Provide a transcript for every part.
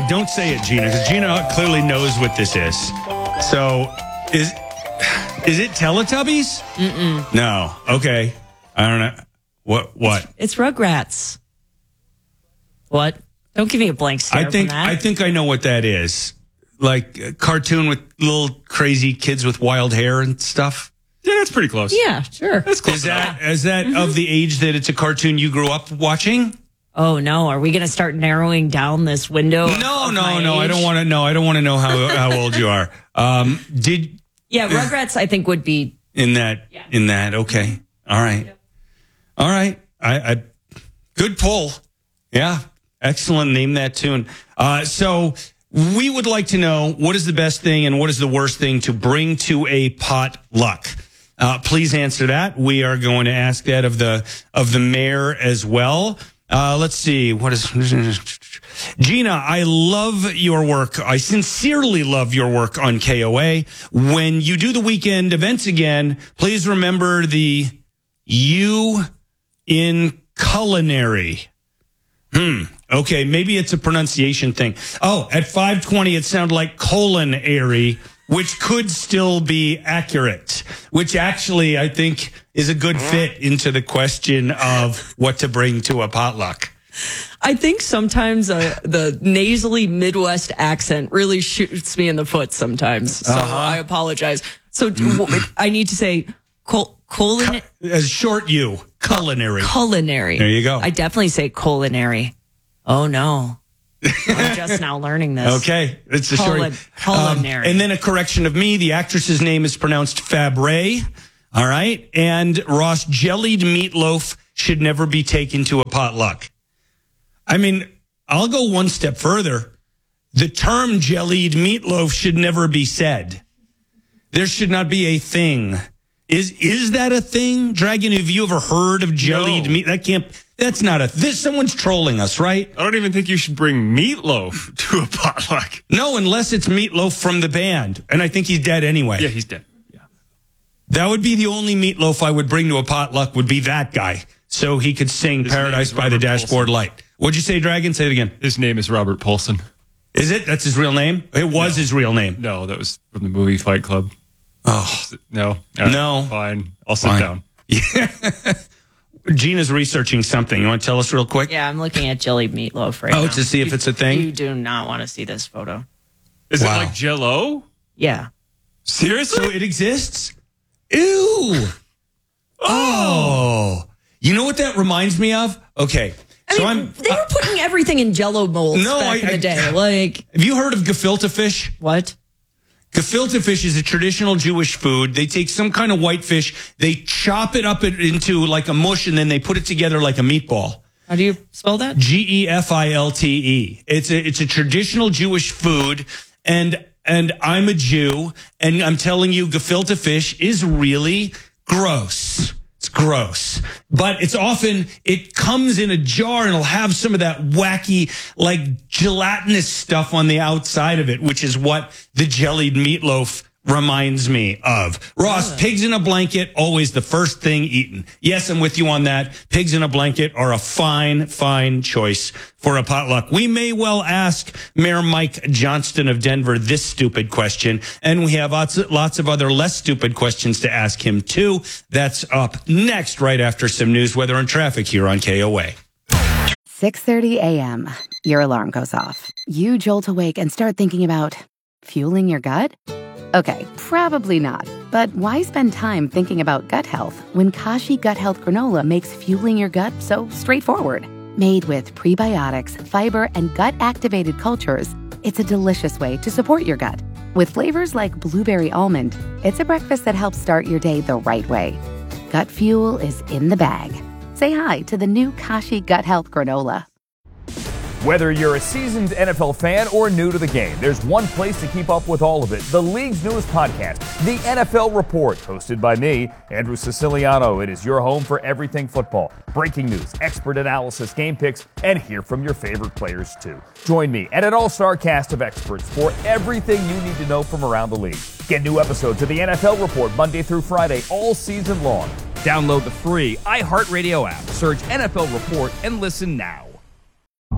don't say it, Gina, because Gina clearly knows what this is. So, is it Teletubbies? Mm-mm. No. Okay. I don't know. What? It's Rugrats. What? Don't give me a blank stare from that. I think I know what that is. Like a cartoon with little crazy kids with wild hair and stuff. Yeah, that's pretty close. Yeah, sure. That's close. Is that of the age that it's a cartoon you grew up watching? Oh no! Are we going to start narrowing down this window? No. I don't want to know. I don't want to know how old you are. Rugrats, I think, would be in that. Yeah. In that. Okay. All right. Yep. All right. I good pull. Yeah. Excellent. Name that tune. So we would like to know what is the best thing and what is the worst thing to bring to a potluck. Please answer that. We are going to ask that of the mayor as well. Let's see. What is Gina? I love your work. I sincerely love your work on KOA. When you do the weekend events again, please remember the U in culinary. Okay, maybe it's a pronunciation thing. Oh, at 5:20, it sounded like colonary, which could still be accurate, which actually I think is a good fit into the question of what to bring to a potluck. I think sometimes the nasally Midwest accent really shoots me in the foot sometimes. So I apologize. So I need to say culinary. As short U, culinary. Culinary. There you go. I definitely say culinary. Oh, no. I'm just now learning this. Okay. It's a short culinary. and then a correction of me. The actress's name is pronounced Fabre. All right. And Ross, jellied meatloaf should never be taken to a potluck. I mean, I'll go one step further. The term jellied meatloaf should never be said. There should not be a thing. Is that a thing? Dragon, have you ever heard of jellied meat? That's not someone's trolling us, right? I don't even think you should bring meatloaf to a potluck. No, unless it's Meatloaf from the band. And I think he's dead anyway. Yeah, he's dead. Yeah. That would be the only meatloaf I would bring to a potluck would be that guy. So he could sing Paradise by the Dashboard Light. What'd you say, Dragon? Say it again. His name is Robert Paulson. Is it? That's his real name? It was his real name. No, that was from the movie Fight Club. Oh. No. No. Fine. I'll sit down. Yeah. Gina's researching something. You want to tell us real quick? Yeah, I'm looking at jellied meatloaf right now. Oh, to see if it's a thing? You do not want to see this photo. Is it like Jell-O? Yeah. Seriously? So it exists? Ew. Oh. You know what that reminds me of? Okay. They were putting everything in Jell-O molds back in the day. Like, have you heard of gefilte fish? What? Gefilte fish is a traditional Jewish food. They take some kind of white fish, they chop it up into like a mush, and then they put it together like a meatball. How do you spell that? Gefilte. It's a traditional Jewish food, and I'm a Jew, and I'm telling you, gefilte fish is really gross. It's gross. But it comes in a jar and it'll have some of that wacky, like gelatinous stuff on the outside of it, which is what the jellied meatloaf reminds me of. Ross, pigs in a blanket, always the first thing eaten. Yes, I'm with you on that. Pigs in a blanket are a fine, fine choice for a potluck. We may well ask Mayor Mike Johnston of Denver this stupid question, and we have lots of other less stupid questions to ask him too. That's up next, right after some news, weather, and traffic here on KOA. 6:30 a.m. Your alarm goes off. You jolt awake and start thinking about fueling your gut? Okay, probably not. But why spend time thinking about gut health when Kashi Gut Health Granola makes fueling your gut so straightforward? Made with prebiotics, fiber, and gut-activated cultures, it's a delicious way to support your gut. With flavors like blueberry almond, it's a breakfast that helps start your day the right way. Gut fuel is in the bag. Say hi to the new Kashi Gut Health Granola. Whether you're a seasoned NFL fan or new to the game, there's one place to keep up with all of it. The league's newest podcast, The NFL Report, hosted by me, Andrew Siciliano. It is your home for everything football. Breaking news, expert analysis, game picks, and hear from your favorite players, too. Join me and an all-star cast of experts for everything you need to know from around the league. Get new episodes of The NFL Report Monday through Friday all season long. Download the free iHeartRadio app, search NFL Report, and listen now.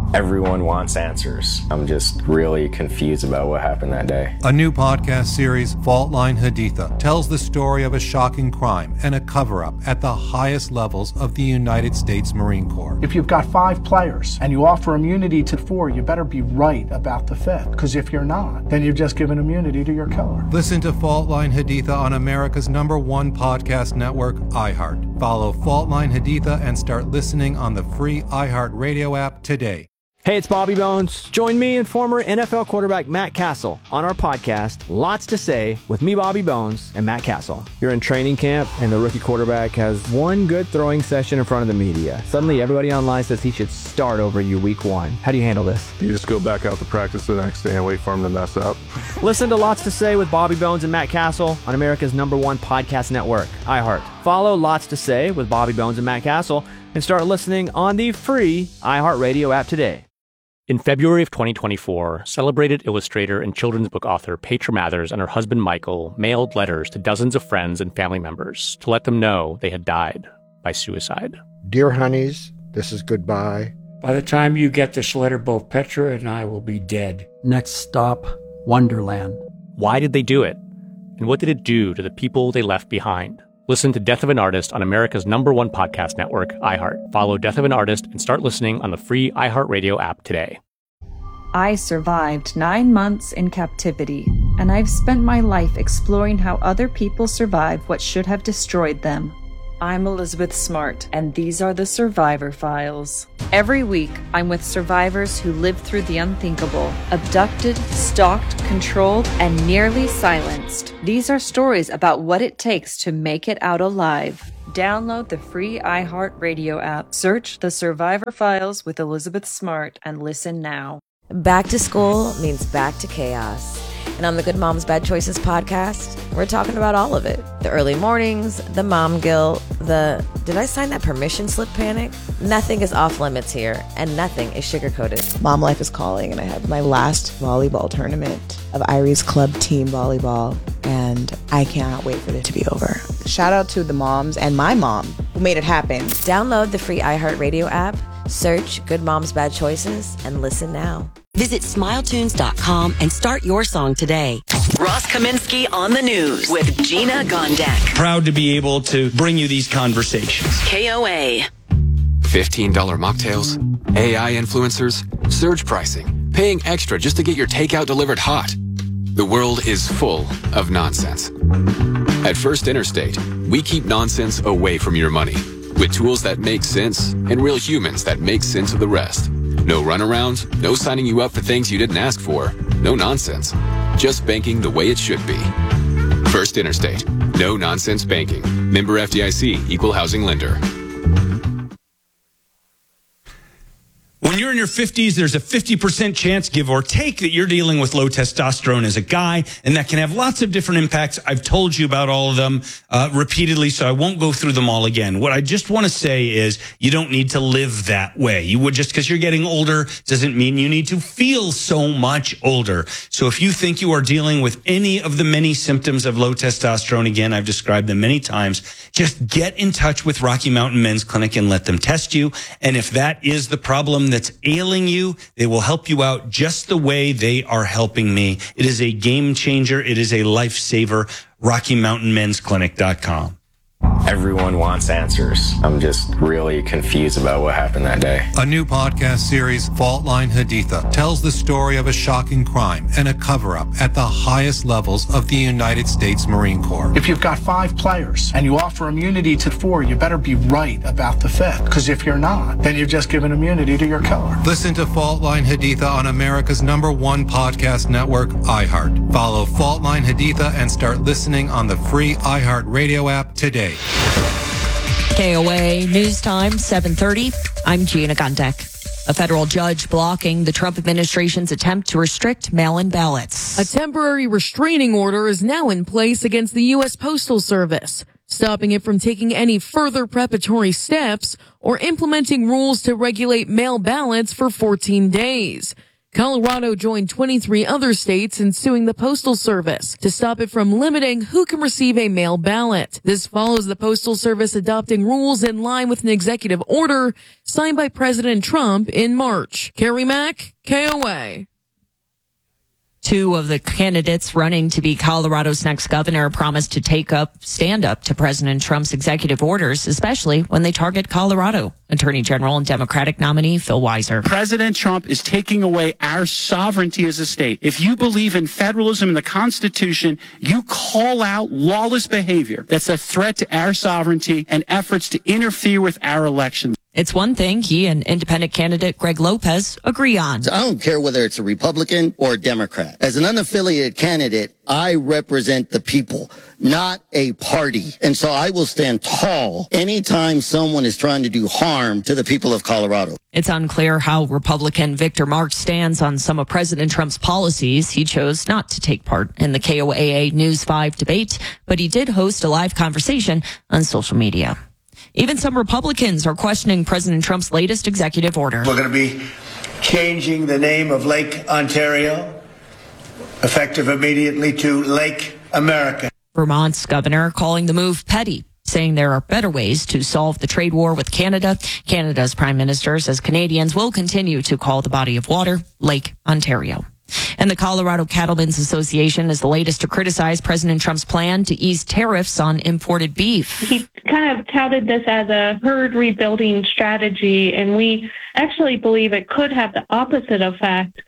Everyone wants answers. I'm just really confused about what happened that day. A new podcast series, Fault Line Haditha, tells the story of a shocking crime and a cover-up at the highest levels of the United States Marine Corps. If you've got 5 players and you offer immunity to 4, you better be right about the 5th. Because if you're not, then you've just given immunity to your killer. Listen to Fault Line Haditha on America's #1 podcast network, iHeart. Follow Fault Line Haditha and start listening on the free iHeart Radio app today. Hey, it's Bobby Bones. Join me and former NFL quarterback Matt Castle on our podcast, Lots to Say, with me, Bobby Bones, and Matt Castle. You're in training camp, and the rookie quarterback has one good throwing session in front of the media. Suddenly, everybody online says he should start over you week 1. How do you handle this? You just go back out to practice the next day and wait for him to mess up. Listen to Lots to Say with Bobby Bones and Matt Castle on America's #1 podcast network, iHeart. Follow Lots to Say with Bobby Bones and Matt Castle and start listening on the free iHeart Radio app today. In February of 2024, celebrated illustrator and children's book author Petra Mathers and her husband Michael mailed letters to dozens of friends and family members to let them know they had died by suicide. Dear honeys, this is goodbye. By the time you get this letter, both Petra and I will be dead. Next stop, Wonderland. Why did they do it? And what did it do to the people they left behind? Listen to Death of an Artist on America's #1 podcast network, iHeart. Follow Death of an Artist and start listening on the free iHeart Radio app today. I survived 9 months in captivity, and I've spent my life exploring how other people survive what should have destroyed them. I'm Elizabeth Smart, and these are the Survivor Files. Every week, I'm with survivors who lived through the unthinkable, abducted, stalked, controlled, and nearly silenced. These are stories about what it takes to make it out alive. Download the free iHeart Radio app, search The Survivor Files with Elizabeth Smart, and listen now. Back to school means back to chaos. And on the Good Moms Bad Choices podcast, we're talking about all of it. The early mornings, the mom guilt, the did I sign that permission slip panic? Nothing is off limits here, and nothing is sugar-coated. Mom life is calling, and I have my last volleyball tournament of Irie's club team volleyball, and I cannot wait for it to be over. Shout out to the moms and my mom who made it happen. Download the free iHeartRadio app, search Good Moms Bad Choices, and listen now. Visit SmileTunes.com and start your song today. Ross Kaminsky on the news with Gina Gondek. Proud to be able to bring you these conversations. KOA. $15 mocktails, AI influencers, surge pricing, paying extra just to get your takeout delivered hot. The world is full of nonsense. At First Interstate, we keep nonsense away from your money with tools that make sense and real humans that make sense of the rest. No runarounds, no signing you up for things you didn't ask for, no nonsense. Just banking the way it should be. First Interstate, no nonsense banking. Member FDIC, equal housing lender. When you're in your 50s, there's a 50% chance, give or take, that you're dealing with low testosterone as a guy, and that can have lots of different impacts. I've told you about all of them repeatedly, so I won't go through them all again. What I just want to say is you don't need to live that way. You would just because you're getting older doesn't mean you need to feel so much older. So if you think you are dealing with any of the many symptoms of low testosterone, again, I've described them many times, just get in touch with Rocky Mountain Men's Clinic and let them test you. And if that is the problem that's ailing you, they will help you out just the way they are helping me. It is a game changer. It is a lifesaver. RockyMountainMen'sClinic.com. Everyone wants answers. I'm just really confused about what happened that day. A new podcast series, Fault Line Haditha, tells the story of a shocking crime and a cover-up at the highest levels of the United States Marine Corps. If you've got 5 players and you offer immunity to 4, you better be right about the 5th. Because if you're not, then you've just given immunity to your killer. Listen to Fault Line Haditha on America's #1 podcast network, iHeart. Follow Fault Line Haditha and start listening on the free iHeart Radio app today. KOA News Time, 7:30. I'm Gina Gondek. A federal judge blocking the Trump administration's attempt to restrict mail-in ballots. A temporary restraining order is now in place against the U.S. Postal Service, stopping it from taking any further preparatory steps or implementing rules to regulate mail ballots for 14 days. Colorado joined 23 other states in suing the Postal Service to stop it from limiting who can receive a mail ballot. This follows the Postal Service adopting rules in line with an executive order signed by President Trump in March. Carrie Mack, KOA. Two of the candidates running to be Colorado's next governor promised to stand up to President Trump's executive orders, especially when they target Colorado. Attorney General and Democratic nominee Phil Weiser. President Trump is taking away our sovereignty as a state. If you believe in federalism and the Constitution, you call out lawless behavior that's a threat to our sovereignty and efforts to interfere with our elections. It's one thing he and independent candidate Greg Lopez agree on. I don't care whether it's a Republican or a Democrat. As an unaffiliated candidate, I represent the people, not a party. And so I will stand tall anytime someone is trying to do harm to the people of Colorado. It's unclear how Republican Victor Marx stands on some of President Trump's policies. He chose not to take part in the KOAA News 5 debate, but he did host a live conversation on social media. Even some Republicans are questioning President Trump's latest executive order. We're going to be changing the name of Lake Ontario, effective immediately, to Lake America. Vermont's governor calling the move petty, saying there are better ways to solve the trade war with Canada. Canada's prime minister says Canadians will continue to call the body of water Lake Ontario. And the Colorado Cattlemen's Association is the latest to criticize President Trump's plan to ease tariffs on imported beef. He kind of touted this as a herd rebuilding strategy, and we actually believe it could have the opposite effect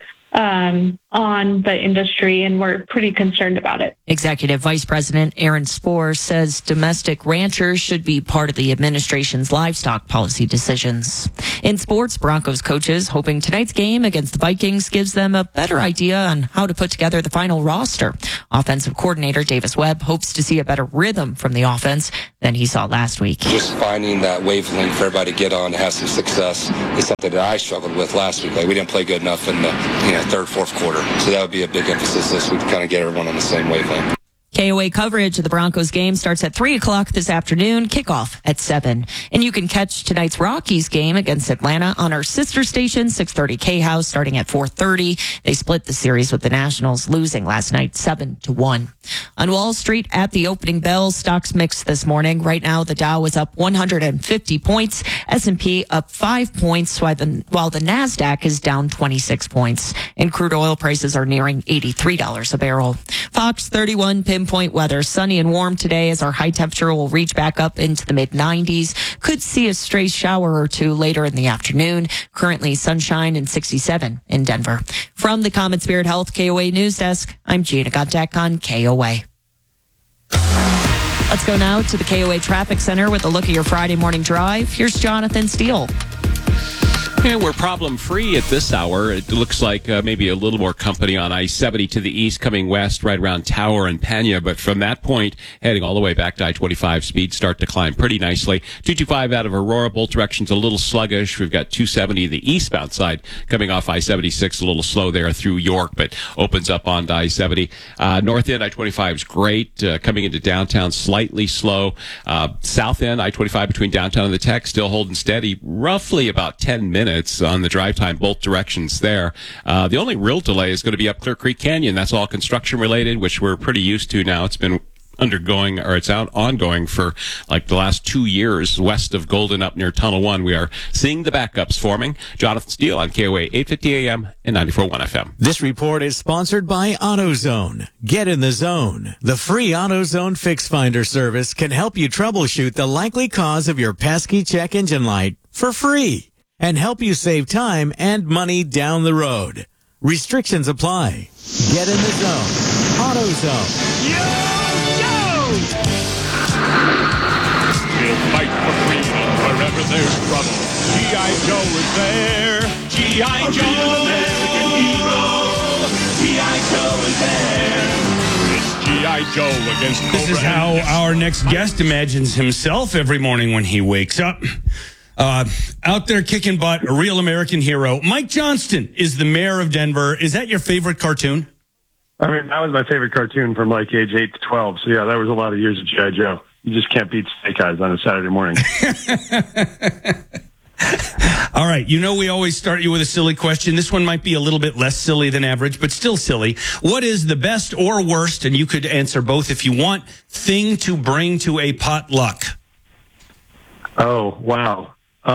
on the industry, and we're pretty concerned about it. Executive Vice President Aaron Spohr says domestic ranchers should be part of the administration's livestock policy decisions. In sports, Broncos coaches hoping tonight's game against the Vikings gives them a better idea on how to put together the final roster. Offensive coordinator Davis Webb hopes to see a better rhythm from the offense than he saw last week. Just finding that wavelength for everybody to get on to have some success is something that I struggled with last week. Like, we didn't play good enough in the third, fourth quarter. So that would be a big emphasis this week to kind of get everyone on the same wavelength. KOA coverage of the Broncos game starts at 3 o'clock this afternoon, kickoff at 7. And you can catch tonight's Rockies game against Atlanta on our sister station, 630 K-House, starting at 4:30. They split the series with the Nationals, losing last night 7-1. On Wall Street at the opening bell, stocks mixed this morning. Right now, the Dow is up 150 points, S&P up 5 points, while the NASDAQ is down 26 points. And crude oil prices are nearing $83 a barrel. Fox 31 pinpoint weather. Sunny and warm today as our high temperature will reach back up into the mid-90s. Could see a stray shower or two later in the afternoon. Currently sunshine and 67 in Denver. From the Common Spirit Health KOA News Desk, I'm Gina Godtek on KOA. Let's go now to the KOA Traffic Center with a look at your Friday morning drive. Here's Jonathan Steele. And we're problem-free at this hour. It looks like maybe a little more company on I-70 to the east coming west right around Tower and Pena. But from that point, heading all the way back to I-25, speeds start to climb pretty nicely. 225 out of Aurora, both directions a little sluggish. We've got 270, the eastbound side, coming off I-76, a little slow there through York, but opens up on I-70. North end, I-25 is great. Coming into downtown, slightly slow. South end, I-25 between downtown and the Tech, still holding steady, roughly about 10 minutes on the drive time, both directions there. The only real delay is going to be up Clear Creek Canyon. That's all construction related, which we're pretty used to now. It's been ongoing for like the last 2 years west of Golden up near Tunnel 1. We are seeing the backups forming. Jonathan Steele on KOA 850 AM and 94.1 FM. This report is sponsored by AutoZone. Get in the zone. The free AutoZone Fix Finder service can help you troubleshoot the likely cause of your pesky check engine light for free and help you save time and money down the road. Restrictions apply. Get in the zone. AutoZone. We'll fight for freedom wherever there's trouble. G.I. Joe is there. G.I. Joe, American hero. G.I. Joe is there. It's G.I. Joe against Cobra. This is how our next guest imagines himself every morning when he wakes up. Out there kicking butt, a real American hero. Mike Johnston is the mayor of Denver. Is that your favorite cartoon? I mean, that was my favorite cartoon from like age 8 to 12. So yeah, that was a lot of years of G.I. Joe. You just can't beat Snake Eyes on a Saturday morning. All right. We always start you with a silly question. This one might be a little bit less silly than average, but still silly. What is the best or worst, and you could answer both if you want, thing to bring to a potluck? Oh, wow.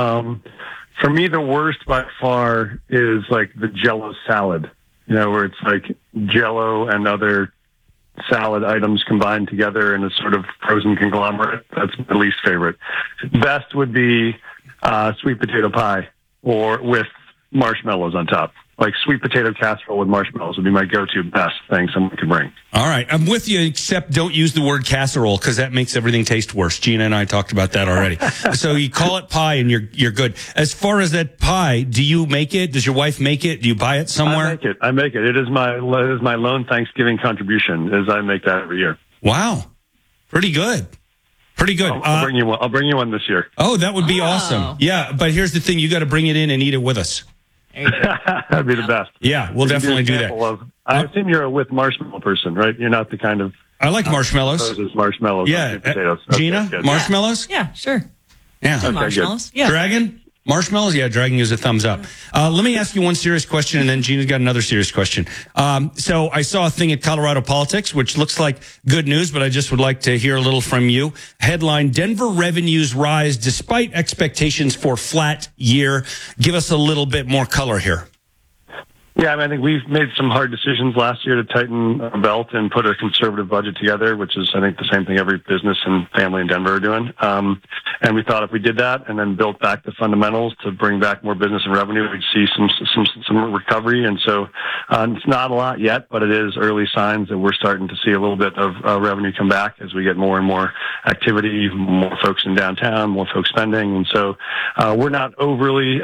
For me, the worst by far is like the Jell-O salad, where it's like Jell-O and other salad items combined together in a sort of frozen conglomerate. That's my least favorite. Best would be sweet potato pie or with marshmallows on top. Like sweet potato casserole with marshmallows would be my go-to best thing someone could bring. All right. I'm with you, except don't use the word casserole because that makes everything taste worse. Gina and I talked about that already. So you call it pie and you're good. As far as that pie, do you make it? Does your wife make it? Do you buy it somewhere? I make it. It is my lone Thanksgiving contribution is I make that every year. Wow. Pretty good. Pretty good. I'll bring you one. I'll bring you one this year. Oh, that would be awesome. Yeah. But here's the thing. You got to bring it in and eat it with us. That'd be the best. Yeah, we'll definitely do that. I assume you're a with marshmallow person, right? You're not the kind of... I like marshmallows. Marshmallows. Yeah. Potatoes. Gina, good. marshmallows? Yeah, sure. Yeah. Okay, marshmallows. good. Yeah. Dragon? Marshmallows? Yeah, Dragon gives a thumbs up. Let me ask you one serious question, and then Gina's got another serious question. So I saw a thing at Colorado Politics, which looks like good news, but I just would like to hear a little from you. Headline, Denver revenues rise despite expectations for flat year. Give us a little bit more color here. Yeah, I think we've made some hard decisions last year to tighten our belt and put a conservative budget together, which is, I think, the same thing every business and family in Denver are doing. And we thought if we did that and then built back the fundamentals to bring back more business and revenue, we'd see some recovery. And so it's not a lot yet, but it is early signs that we're starting to see a little bit of revenue come back as we get more and more activity, more folks in downtown, more folks spending. And so we're not overly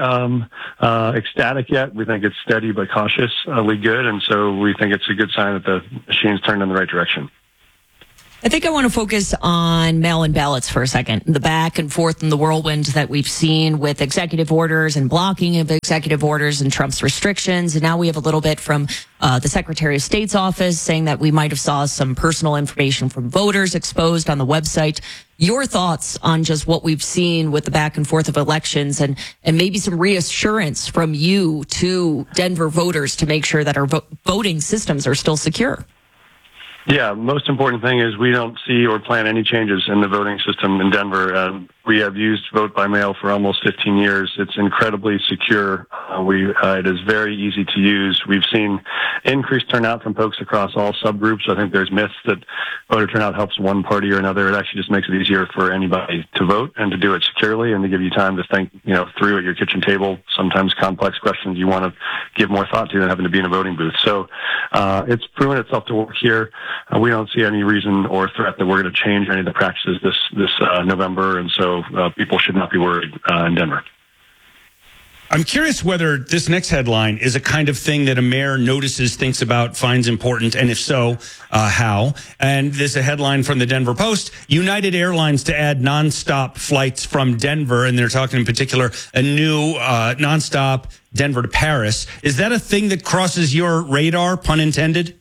ecstatic yet. We think it's steady but cautiously good, and so we think it's a good sign that the machine's turned in the right direction. I think I want to focus on mail-in ballots for a second. The back and forth and the whirlwind that we've seen with executive orders and blocking of executive orders and Trump's restrictions. And now we have a little bit from the Secretary of State's office saying that we might have saw some personal information from voters exposed on the website. Your thoughts on just what we've seen with the back and forth of elections and maybe some reassurance from you to Denver voters to make sure that our voting systems are still secure? Yeah, most important thing is we don't see or plan any changes in the voting system in Denver. We have used vote by mail for almost 15 years. It's incredibly secure. It is very easy to use. We've seen increased turnout from folks across all subgroups. I think there's myths that voter turnout helps one party or another. It actually just makes it easier for anybody to vote and to do it securely and to give you time to think, through at your kitchen table, sometimes complex questions you want to give more thought to than having to be in a voting booth. So it's proven itself to work here. We don't see any reason or threat that we're going to change any of the practices this November, and so people should not be worried in Denver. I'm curious whether this next headline is a kind of thing that a mayor notices, thinks about, finds important, and if so, how. And there's a headline from the Denver Post, United Airlines to add nonstop flights from Denver, and they're talking in particular a new nonstop Denver to Paris. Is that a thing that crosses your radar, pun intended?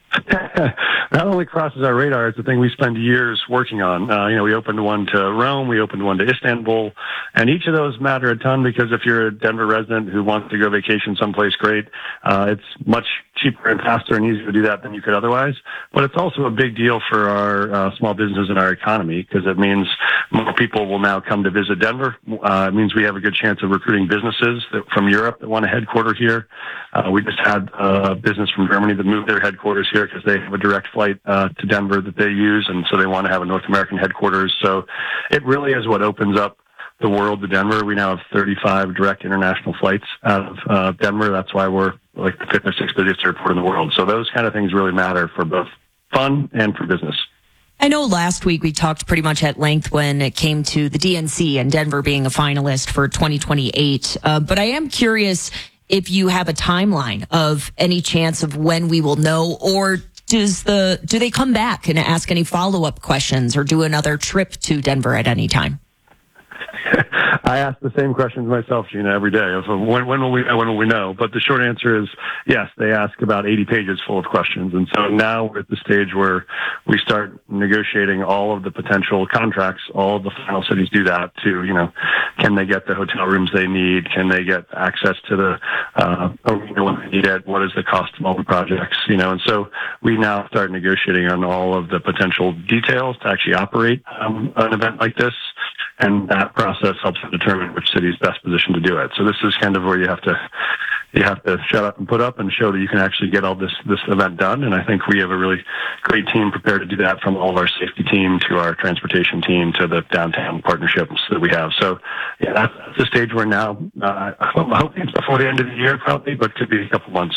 Not only crosses our radar, it's a thing we spend years working on. We opened one to Rome, we opened one to Istanbul, and each of those matter a ton because if you're a Denver resident who wants to go vacation someplace great, it's much cheaper and faster and easier to do that than you could otherwise. But it's also a big deal for our small businesses and our economy because it means more people will now come to visit Denver. It means we have a good chance of recruiting businesses from Europe that want a headquarter here. We just had a business from Germany that moved their headquarters here because they have a direct flight to Denver that they use, and so they want to have a North American headquarters. So it really is what opens up the world to Denver. We now have 35 direct international flights out of Denver. That's why we're like the 5th or 6th busiest airport in the world. So those kind of things really matter for both fun and for business. I know last week we talked pretty much at length when it came to the DNC and Denver being a finalist for 2028. But I am curious if you have a timeline of any chance of when we will know, or do they come back and ask any follow-up questions or do another trip to Denver at any time? I ask the same questions myself, Gina, every day of when will we know, when will we know? But the short answer is yes, they ask about 80 pages full of questions. And so now we're at the stage where we start negotiating all of the potential contracts. All of the final cities do that to, can they get the hotel rooms they need? Can they get access to the arena when they need it? What is the cost of all the projects? And so we now start negotiating on all of the potential details to actually operate an event like this. And that process helps to determine which city is best positioned to do it. So this is kind of where you have to shut up and put up and show that you can actually get all this event done. And I think we have a really great team prepared to do that, from all of our safety team to our transportation team to the downtown partnerships that we have. So yeah, that's the stage we're now. I hope it's before the end of the year probably, but could be a couple months.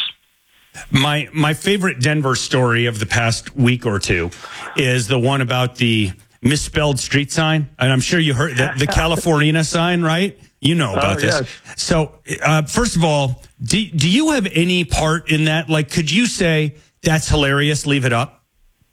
My favorite Denver story of the past week or two is the one about the misspelled street sign. And I'm sure you heard the California sign, right? You know about this. Yes. So, first of all, do you have any part in that? Like, could you say, that's hilarious, leave it up?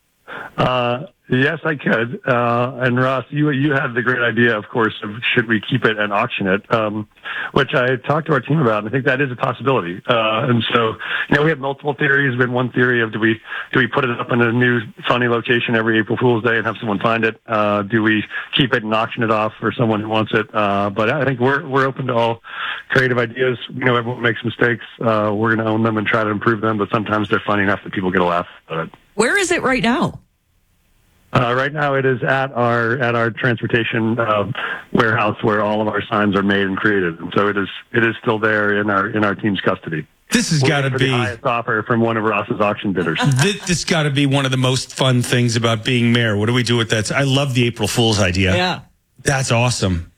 Yes, I could. And Ross, you had the great idea, of course, of should we keep it and auction it, which I talked to our team about, and I think that is a possibility. And so, we have multiple theories. There's been one theory of do we put it up in a new funny location every April Fool's Day and have someone find it? Do we keep it and auction it off for someone who wants it? But I think we're open to all creative ideas. Everyone makes mistakes. We're going to own them and try to improve them, but sometimes they're funny enough that people get a laugh at it. Where is it right now? Right now, it is at our transportation warehouse where all of our signs are made and created, and so it is still there in our team's custody. This has got to be the highest offer from one of Ross's auction bidders. This got to be one of the most fun things about being mayor. What do we do with that? I love the April Fool's idea. Yeah, that's awesome.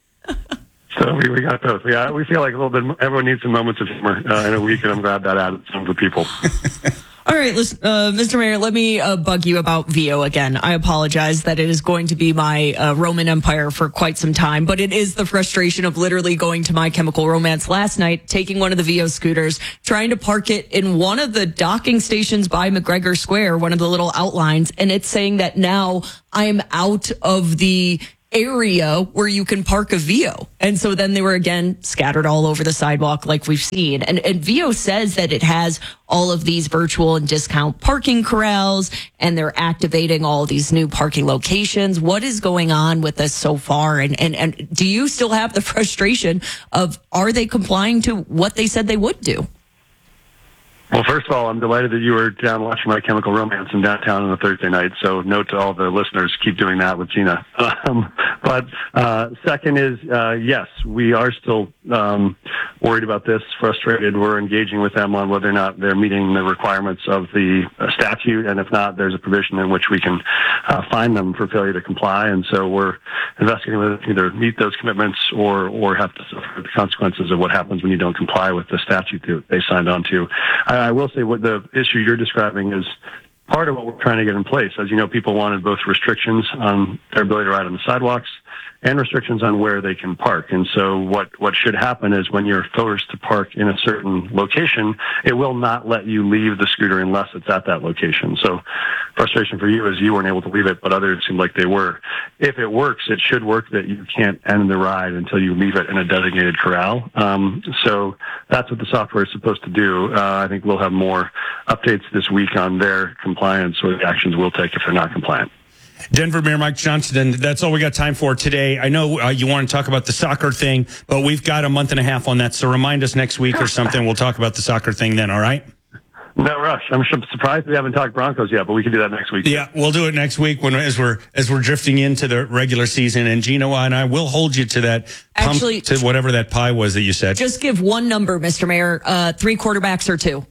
So we got those. We feel like a little bit. Everyone needs some moments of humor in a week, and I'm glad that added some for people. All right, listen, Mr. Mayor, let me bug you about VO again. I apologize that it is going to be my Roman Empire for quite some time, but it is the frustration of literally going to My Chemical Romance last night, taking one of the VO scooters, trying to park it in one of the docking stations by McGregor Square, one of the little outlines, and it's saying that now I'm out of the area where you can park a VO. And so then they were again scattered all over the sidewalk like we've seen. And VO says that it has all of these virtual and discount parking corrals, and they're activating all these new parking locations. What is going on with this so far? And do you still have the frustration of, are they complying to what they said they would do? Well, first of all, I'm delighted that you were down watching My Chemical Romance in downtown on a Thursday night. So note to all the listeners, keep doing that with Gina. But second is, yes, we are still worried about this, frustrated. We're engaging with them on whether or not they're meeting the requirements of the statute. And if not, there's a provision in which we can fine them for failure to comply. And so we're investigating whether they either meet those commitments or have to suffer the consequences of what happens when you don't comply with the statute that they signed on to. I will say what the issue you're describing is part of what we're trying to get in place. As you know, people wanted both restrictions on their ability to ride on the sidewalks and restrictions on where they can park. And so what should happen is when you're forced to park in a certain location, it will not let you leave the scooter unless it's at that location. So frustration for you is you weren't able to leave it, but others seemed like they were. If it works, it should work that you can't end the ride until you leave it in a designated corral. So that's what the software is supposed to do. I think we'll have more updates this week on their compliance or the actions we'll take if they're not compliant. Denver Mayor Mike Johnston, that's all we got time for today. I know you want to talk about the soccer thing, but we've got a month and a half on that. So remind us next week or something. We'll talk about the soccer thing then, all right? No rush. I'm surprised we haven't talked Broncos yet, but we can do that next week. Yeah, we'll do it next week as we're drifting into the regular season. And Gino and I will hold you to that. Actually, to whatever that pie was that you said. Just give one number, Mr. Mayor. 3 quarterbacks or 2?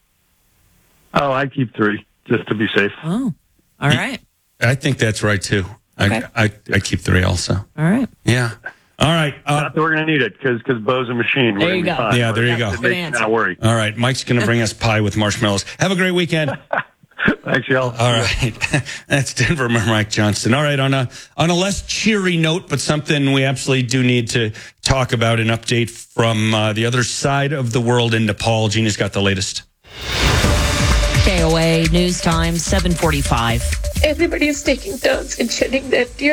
Oh, I'd keep 3 just to be safe. Oh, all right. I think that's right too. Okay. I keep 3 also. All right. Yeah. All right. Not that we're going to need it because Bo's a machine. There you go. Yeah, there you go. Not worry. All right. Mike's going to bring us pie with marshmallows. Have a great weekend. Thanks, y'all. All right. That's Denver Mayor Mike Johnston. All right. On a less cheery note, but something we absolutely do need to talk about, an update from the other side of the world in Nepal. Gina's got the latest. KOA News Time, 7:45. Everybody is taking turns in shedding their tears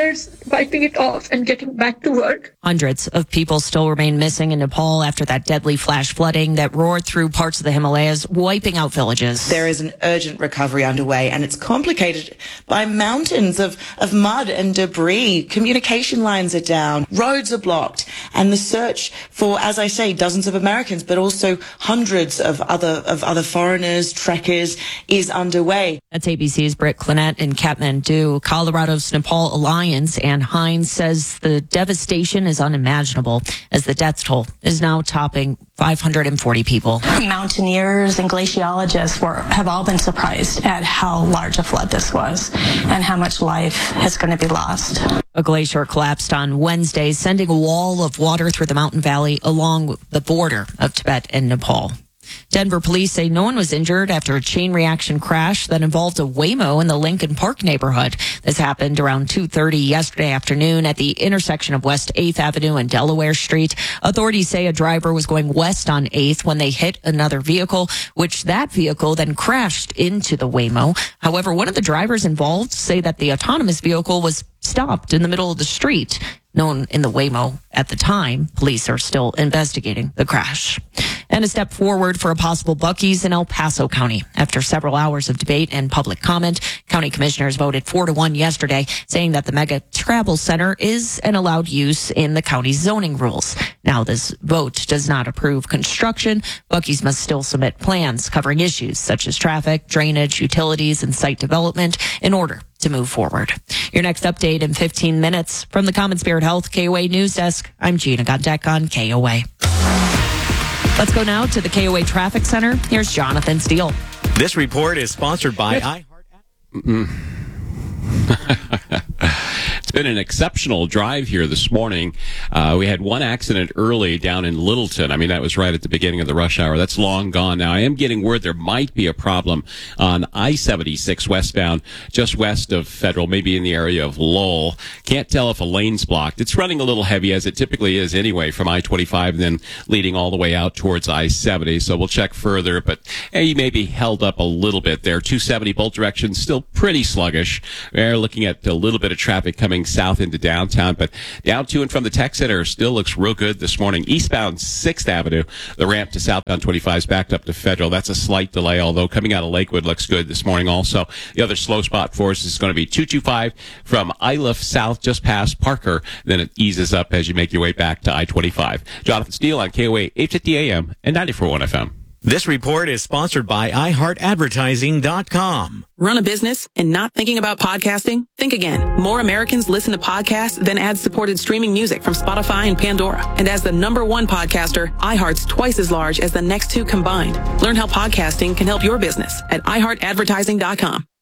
wiping it off and getting back to work. Hundreds of people still remain missing in Nepal after that deadly flash flooding that roared through parts of the Himalayas, wiping out villages. There is an urgent recovery underway, and it's complicated by mountains of mud and debris. Communication lines are down, roads are blocked, and the search for, as I say, dozens of Americans, but also hundreds of other foreigners, trekkers, is underway. That's ABC's Britt Clinette in Kathmandu. Colorado's Nepal Alliance, Ann Hines, says the devastation is unimaginable as the death toll is now topping 540 people. Mountaineers and glaciologists have all been surprised at how large a flood this was and how much life is going to be lost. A glacier collapsed on Wednesday, sending a wall of water through the mountain valley along the border of Tibet and Nepal. Denver police say no one was injured after a chain reaction crash that involved a Waymo in the Lincoln Park neighborhood. This happened around 2:30 yesterday afternoon at the intersection of West 8th Avenue and Delaware Street. Authorities say a driver was going west on 8th when they hit another vehicle, which that vehicle then crashed into the Waymo. However, one of the drivers involved say that the autonomous vehicle was stopped in the middle of the street, known in the Waymo at the time. Police are still investigating the crash. And a step forward for a possible Buc-ee's in El Paso County. After several hours of debate and public comment, county commissioners voted 4-1 yesterday, saying that the mega travel center is an allowed use in the county's zoning rules. Now, this vote does not approve construction. Buc-ee's must still submit plans covering issues such as traffic, drainage, utilities, and site development in order to move forward. Your next update in 15 minutes from the Common Spirit Health KOA News Desk. I'm Gina Gondek on KOA. Let's go now to the KOA Traffic Center. Here's Jonathan Steele. This report is sponsored by iHeart. It's been an exceptional drive here this morning. We had one accident early down in Littleton. I mean, that was right at the beginning of the rush hour. That's long gone now. I am getting word there might be a problem on I-76 westbound, just west of Federal, maybe in the area of Lowell. Can't tell if a lane's blocked. It's running a little heavy, as it typically is anyway, from I-25 and then leading all the way out towards I-70. So we'll check further, but you may be held up a little bit there. 270 both directions, still pretty sluggish. We're looking at a little bit of traffic coming south into downtown, but down to and from the tech center still looks real good this morning. Eastbound 6th Avenue, the ramp to southbound 25 is backed up to Federal. That's a slight delay, although coming out of Lakewood looks good this morning also. The other slow spot for us is going to be 225 from Iliff south just past Parker. Then it eases up as you make your way back to I-25. Jonathan Steele on KOA 850 AM and 94.1 FM. This report is sponsored by iHeartAdvertising.com. Run a business and not thinking about podcasting? Think again. More Americans listen to podcasts than ad-supported streaming music from Spotify and Pandora. And as the #1 podcaster, iHeart's twice as large as the next two combined. Learn how podcasting can help your business at iHeartAdvertising.com.